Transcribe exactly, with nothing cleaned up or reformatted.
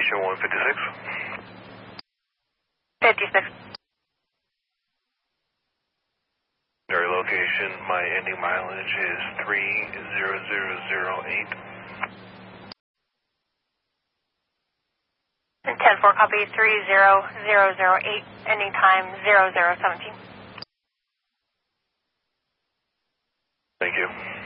location one fifty-six. fifty-six. Secondary location, my ending mileage is three zero zero zero eight. ten four, copy three zero zero zero eight, ending time zero zero seventeen. Thank you.